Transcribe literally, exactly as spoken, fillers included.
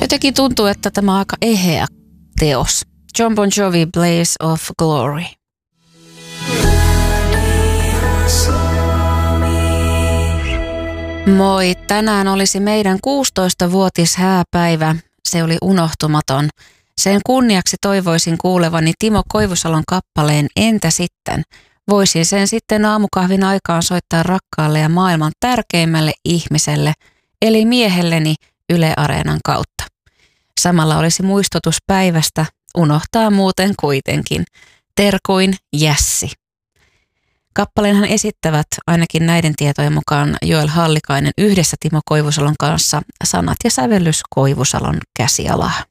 Jotenkin tuntuu, että tämä on aika eheä teos. Jon Bon Jovi, Blaze of Glory. Moi, tänään olisi meidän kuusitoistavuotishääpäivä. Se oli unohtumaton. Sen kunniaksi toivoisin kuulevani Timo Koivusalon kappaleen Entä sitten? Voisin sen sitten aamukahvin aikaan soittaa rakkaalle ja maailman tärkeimmälle ihmiselle, eli miehelleni Yle Areenan kautta. Samalla olisi muistutus päivästä, unohtaa muuten kuitenkin. Terkuin Jässi. Kappaleenhan esittävät ainakin näiden tietojen mukaan Joel Hallikainen yhdessä Timo Koivusalon kanssa, sanat ja sävellys Koivusalon käsialaa.